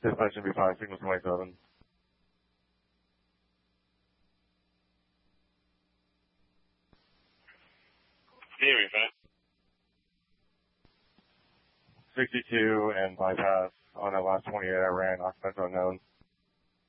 Dispatch should be fine, signal 27. Theory, fat. 62 and bypass on that last 28 I ran, occupants unknown.